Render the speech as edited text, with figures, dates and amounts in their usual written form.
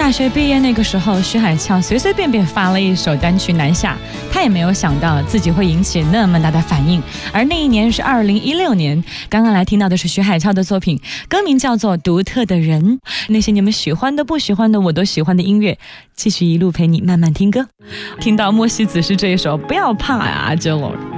大学毕业那个时候，徐海俏随随便便发了一首单曲南下，他也没有想到自己会引起那么大的反应。而那一年是2016年，刚刚来听到的是徐海俏的作品，歌名叫做《独特的人》。那些你们喜欢的不喜欢的我都喜欢的音乐，继续一路陪你慢慢听歌。听到莫西子诗这一首，不要怕呀，阿杰罗。